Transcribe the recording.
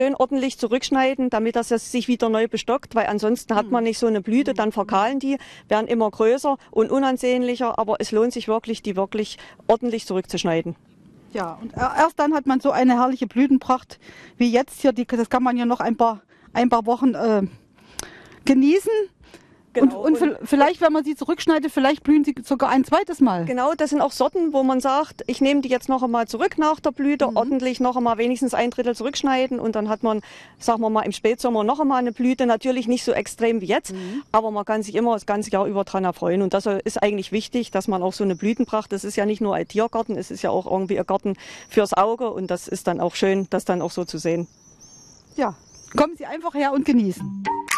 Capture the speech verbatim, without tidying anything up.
Schön ordentlich zurückschneiden, damit das sich wieder neu bestockt, weil ansonsten hat man nicht so eine Blüte, dann verkahlen die, werden immer größer und unansehnlicher, aber es lohnt sich wirklich, die wirklich ordentlich zurückzuschneiden. Ja, und erst dann hat man so eine herrliche Blütenpracht wie jetzt hier, die, das kann man ja noch ein paar, ein paar Wochen äh, genießen. Genau. Und, und, und vielleicht, wenn man sie zurückschneidet, vielleicht blühen sie sogar ein zweites Mal. Genau, das sind auch Sorten, wo man sagt, ich nehme die jetzt noch einmal zurück nach der Blüte, mhm. ordentlich noch einmal wenigstens ein Drittel zurückschneiden und dann hat man, sagen wir mal, im Spätsommer noch einmal eine Blüte. Natürlich nicht so extrem wie jetzt, mhm. aber man kann sich immer das ganze Jahr über dran erfreuen. Und das ist eigentlich wichtig, dass man auch so eine Blütenpracht, das ist ja nicht nur ein Tiergarten, es ist ja auch irgendwie ein Garten fürs Auge und das ist dann auch schön, das dann auch so zu sehen. Ja, kommen Sie einfach her und genießen.